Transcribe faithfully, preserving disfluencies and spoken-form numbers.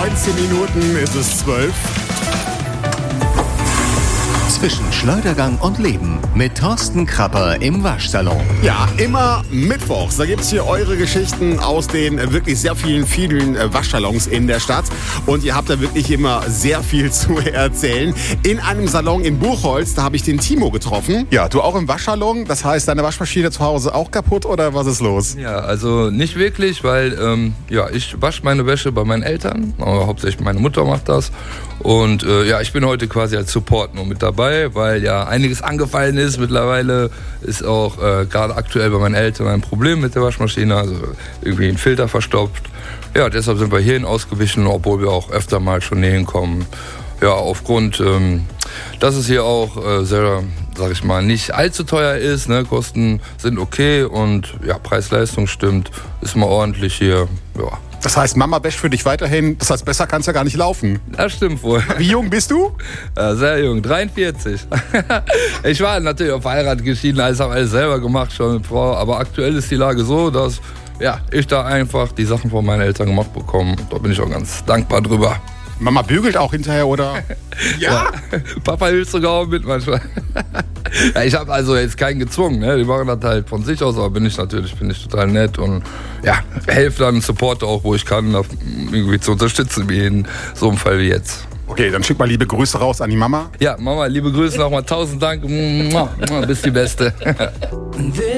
neunzehn Minuten ist es zwölf. Zwischen Schleudergang und Leben mit Thorsten Krapper im Waschsalon. Ja, immer mittwochs. Da gibt es hier eure Geschichten aus den wirklich sehr vielen, vielen Waschsalons in der Stadt. Und ihr habt da wirklich immer sehr viel zu erzählen. In einem Salon in Buchholz, da habe ich den Timo getroffen. Ja, du auch im Waschsalon. Das heißt, deine Waschmaschine zu Hause auch kaputt oder was ist los? Ja, also nicht wirklich, weil ähm, ja, ich wasche meine Wäsche bei meinen Eltern. Aber hauptsächlich meine Mutter macht das. Und äh, ja, ich bin heute quasi als Support nur mit dabei, weil ja einiges angefallen ist. Mittlerweile ist auch äh, gerade aktuell bei meinen Eltern ein Problem mit der Waschmaschine, also irgendwie ein Filter verstopft. Ja, deshalb sind wir hierhin ausgewichen, obwohl wir auch öfter mal schon hierhin kommen. Ja, aufgrund, ähm, dass es hier auch äh, sehr, sag ich mal, nicht allzu teuer ist, ne? Kosten sind okay und ja, Preis-Leistung stimmt, ist mal ordentlich hier, ja. Das heißt, Mama wäscht für dich weiterhin. Das heißt, besser kannst du ja gar nicht laufen. Das stimmt wohl. Wie jung bist du? Ja, sehr jung, dreiundvierzig. Ich war natürlich auch verheiratet, geschieden, alles habe alles selber gemacht, schon mit Frau. Aber aktuell ist die Lage so, dass ja, ich da einfach die Sachen von meinen Eltern gemacht bekomme. Da bin ich auch ganz dankbar drüber. Mama bügelt auch hinterher, oder? Ja. Ja. Papa hilft sogar auch mit manchmal. Ja, ich habe also jetzt keinen gezwungen, ne? Die machen das halt von sich aus, aber bin ich natürlich, bin ich total nett und ja, helfe dann, supporte auch, wo ich kann, irgendwie zu unterstützen, wie in so einem Fall wie jetzt. Okay, dann schick mal liebe Grüße raus an die Mama. Ja, Mama, liebe Grüße nochmal, tausend Dank, bist die Beste.